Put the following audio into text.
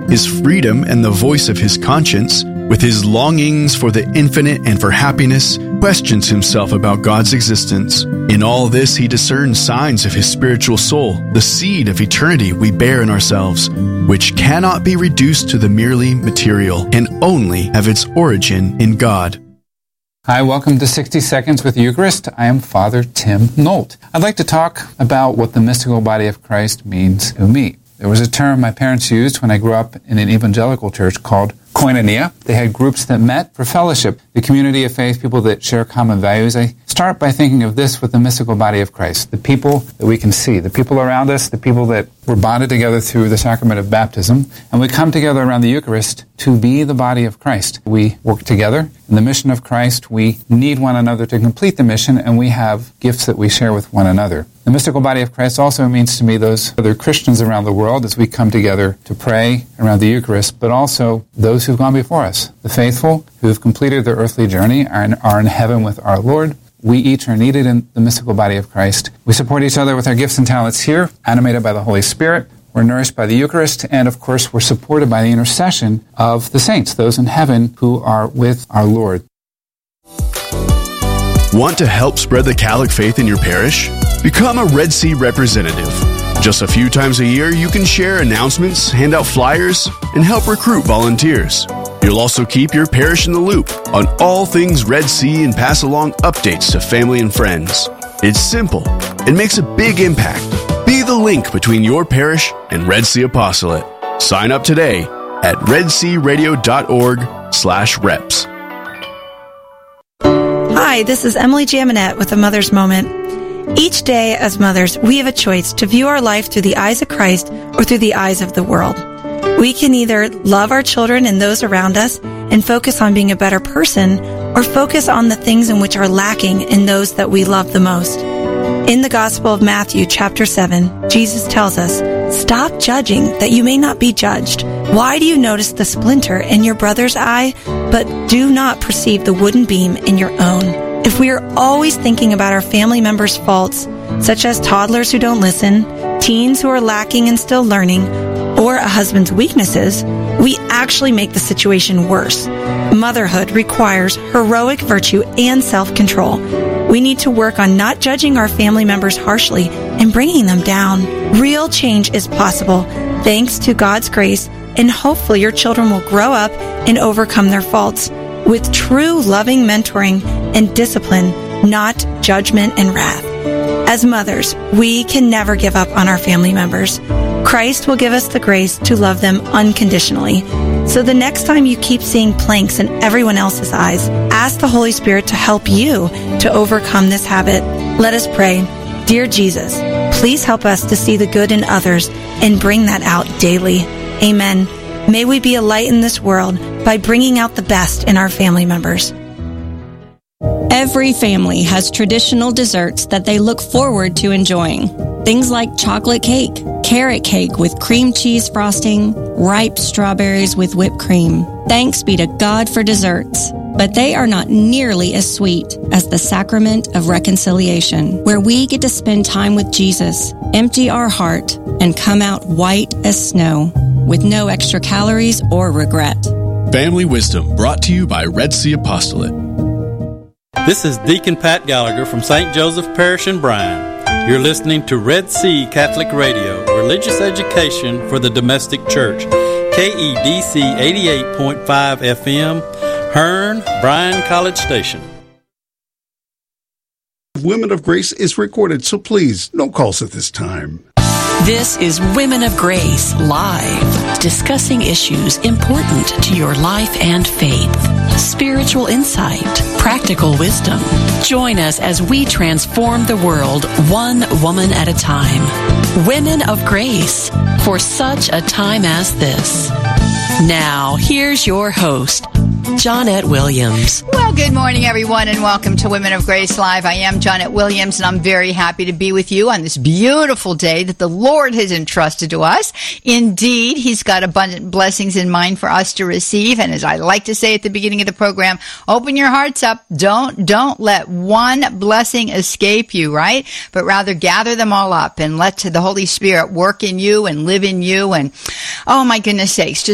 his freedom and the voice of his conscience, with his longings for the infinite and for happiness, questions himself about God's existence. In all this, he discerns signs of his spiritual soul, the seed of eternity we bear in ourselves, which cannot be reduced to the merely material, and only have its origin in God. Hi, welcome to 60 Seconds with Eucharist. I am Father Tim Nolt. I'd like to talk about what the mystical body of Christ means to me. There was a term my parents used when I grew up in an evangelical church called koinonia. They had groups that met for fellowship, the community of faith, people that share common values. I start by thinking of this with the mystical body of Christ, the people that we can see, the people around us, the people that were bonded together through the sacrament of baptism, and we come together around the Eucharist to be the body of Christ. We work together in the mission of Christ. We need one another to complete the mission, and we have gifts that we share with one another. The mystical body of Christ also means to me those other Christians around the world as we come together to pray around the Eucharist, but also those who've gone before us, the faithful who have completed their earthly journey are in heaven with our Lord. We each are needed in the mystical body of Christ. We support each other with our gifts and talents here, animated by the Holy Spirit. We're nourished by the Eucharist, and of course we're supported by the intercession of the saints, those in heaven who are with our Lord. Want to help spread the Catholic faith in your parish? Become a Red Sea representative. Just a few times a year, you can share announcements, hand out flyers, and help recruit volunteers. You'll also keep your parish in the loop on all things Red Sea and pass along updates to family and friends. It's simple. It makes a big impact. Be the link between your parish and Red Sea Apostolate. Sign up today at redsearadio.org/reps. Hi, this is Emily Jaminet with A Mother's Moment. Each day as mothers, we have a choice to view our life through the eyes of Christ or through the eyes of the world. We can either love our children and those around us and focus on being a better person, or focus on the things in which are lacking in those that we love the most. In the Gospel of Matthew, chapter 7, Jesus tells us, "Stop judging that you may not be judged. Why do you notice the splinter in your brother's eye, but do not perceive the wooden beam in your own?" If we are always thinking about our family members' faults, such as toddlers who don't listen, teens who are lacking and still learning, or a husband's weaknesses, we actually make the situation worse. Motherhood requires heroic virtue and self-control. We need to work on not judging our family members harshly and bringing them down. Real change is possible thanks to God's grace, and hopefully your children will grow up and overcome their faults with true loving mentoring and discipline, not judgment and wrath. As mothers, we can never give up on our family members. Christ will give us the grace to love them unconditionally. So the next time you keep seeing planks in everyone else's eyes, ask the Holy Spirit to help you to overcome this habit. Let us pray. Dear Jesus, please help us to see the good in others and bring that out daily. Amen. May we be a light in this world by bringing out the best in our family members. Every family has traditional desserts that they look forward to enjoying. Things like chocolate cake, carrot cake with cream cheese frosting, ripe strawberries with whipped cream. Thanks be to God for desserts. But they are not nearly as sweet as the sacrament of reconciliation, where we get to spend time with Jesus, empty our heart, and come out white as snow, with no extra calories or regret. Family Wisdom, brought to you by Red Sea Apostolate. This is Deacon Pat Gallagher from St. Joseph Parish in Bryan. You're listening to Red Sea Catholic Radio, religious education for the domestic church. KEDC 88.5 FM, Hearn, Bryan College Station. Women of Grace is recorded, so please, no calls at this time. This is Women of Grace Live, discussing issues important to your life and faith. Spiritual insight, practical wisdom. Join us as we transform the world one woman at a time. Women of Grace, for such a time as this. Now, here's your host, Johnette Williams. Well, good morning, everyone, and welcome to Women of Grace Live. I am Johnette Williams, and I'm very happy to be with you on this beautiful day that the Lord has entrusted to us. Indeed, He's got abundant blessings in mind for us to receive, and as I like to say at the beginning of the program, open your hearts up. Don't let one blessing escape you, right? But rather gather them all up and let the Holy Spirit work in you and live in you. And, oh my goodness sakes, just